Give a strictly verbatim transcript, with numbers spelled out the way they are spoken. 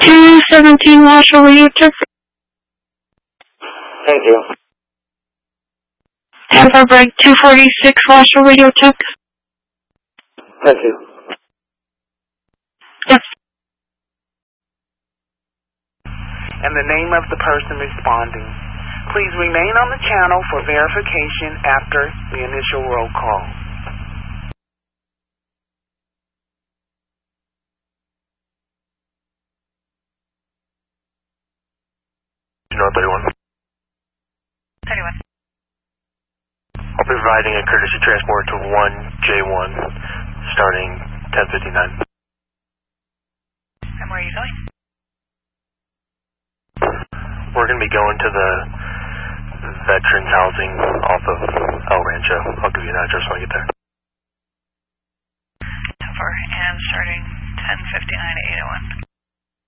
two seventeen Marshall Radio Tech. Thank you. Tampa Break two forty-six Marshall Radio Tech. Thank you. Yes. And the name of the person responding. Please remain on the channel for verification after the initial roll call. North thirty-one. thirty-one. I'll be providing a courtesy transport to one J one starting ten fifty-nine. And where are you going? We're going to be going to the veterans housing off of El Rancho. I'll give you an address when I get there. ten four, and starting ten fifty-nine to eight